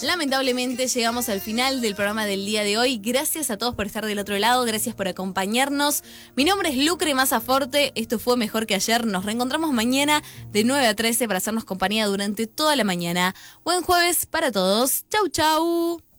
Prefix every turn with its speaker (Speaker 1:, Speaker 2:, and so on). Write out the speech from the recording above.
Speaker 1: lamentablemente llegamos al final del programa del día de hoy. Gracias a todos por estar del otro lado, gracias por acompañarnos. Mi nombre es Lucre Mazzaforte, esto fue Mejor que Ayer. Nos reencontramos mañana de 9 a 13 para hacernos compañía durante toda la mañana. Buen jueves para todos. Chau, chau.